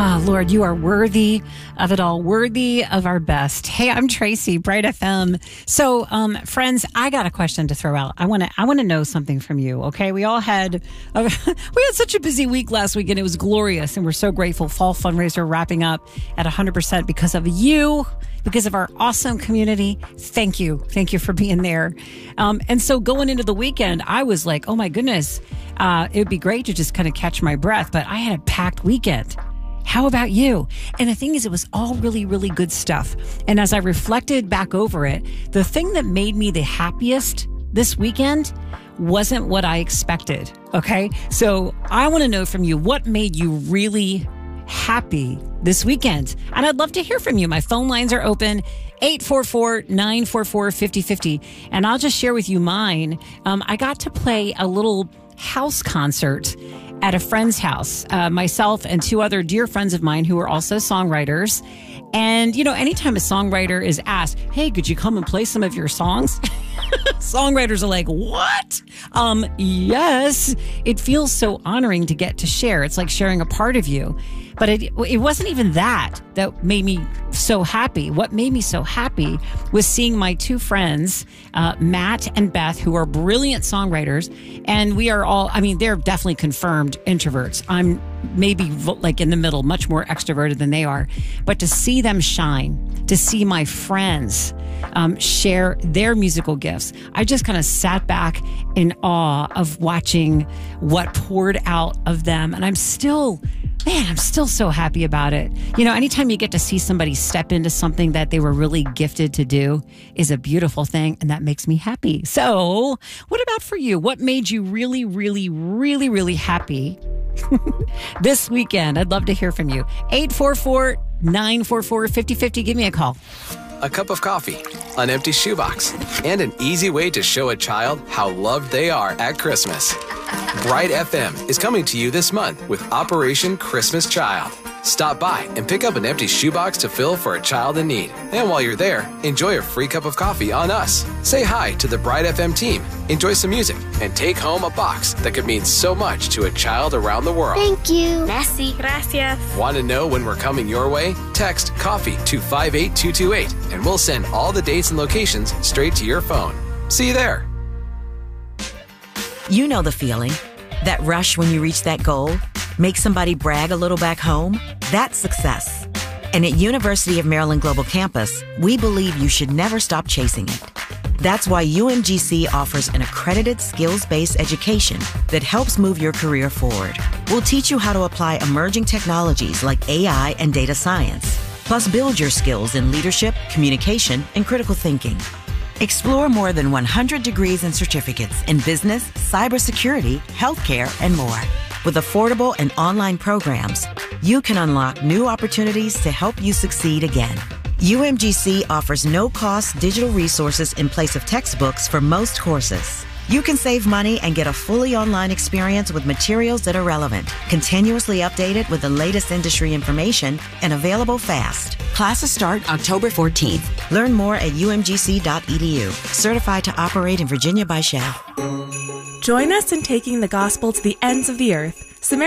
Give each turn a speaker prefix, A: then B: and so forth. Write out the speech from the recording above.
A: Oh, Lord, you are worthy of it all, worthy of our best. Hey, I'm Tracy, Bright FM. So, friends, I got a question to throw out. I want to know something from you. Okay, we had such a busy week last week, and it was glorious, and we're so grateful. Fall fundraiser wrapping up at 100% because of you, because of our awesome community. Thank you for being there. And so going into the weekend, I was like, oh my goodness, it would be great to just kind of catch my breath, but I had a packed weekend. How about you? And the thing is, it was all really, really good stuff. And as I reflected back over it, the thing that made me the happiest this weekend wasn't what I expected. Okay. So I want to know from you, what made you really happy this weekend? And I'd love to hear from you. My phone lines are open, 844-944-5050. And I'll just share with you mine. I got to play a little house concert at a friend's house, myself and two other dear friends of mine who are also songwriters. And, anytime a songwriter is asked, hey, could you come and play some of your songs? Songwriters are like, what? Yes. It feels so honoring to get to share. It's like sharing a part of you. But it wasn't even that made me so happy. What made me so happy was seeing my two friends, Matt and Beth, who are brilliant songwriters. And we are all, they're definitely confirmed introverts. I'm maybe like in the middle, much more extroverted than they are. But to see them shine, to see my friends share their musical gifts, I just kind of sat back in awe of watching what poured out of them. And I'm still so happy about it. Anytime you get to see somebody step into something that they were really gifted to do is a beautiful thing, and that makes me happy. So what about for you? What made you really, really, really, really happy this weekend? I'd love to hear from you. 844-944-5050. Give me a call.
B: A cup of coffee, an empty shoebox, and an easy way to show a child how loved they are at Christmas. Bright FM is coming to you this month with Operation Christmas Child. Stop by and pick up an empty shoebox to fill for a child in need. And while you're there, enjoy a free cup of coffee on us. Say hi to the Bright FM team, enjoy some music, and take home a box that could mean so much to a child around the world.
C: Thank you.
D: Merci. Gracias.
B: Want to know when we're coming your way? Text COFFEE to 58228 and we'll send all the dates and locations straight to your phone. See you there.
E: You know the feeling. That rush when you reach that goal? Make somebody brag a little back home? That's success. And at University of Maryland Global Campus, we believe you should never stop chasing it. That's why UMGC offers an accredited skills-based education that helps move your career forward. We'll teach you how to apply emerging technologies like AI and data science, plus build your skills in leadership, communication, and critical thinking. Explore more than 100 degrees and certificates in business, cybersecurity, healthcare, and more. With affordable and online programs, you can unlock new opportunities to help you succeed again. UMGC offers no-cost digital resources in place of textbooks for most courses. You can save money and get a fully online experience with materials that are relevant, continuously updated with the latest industry information, and available fast. Classes start October 14th. Learn more at umgc.edu. Certified to operate in Virginia by Shell.
D: Join us in taking the gospel to the ends of the earth.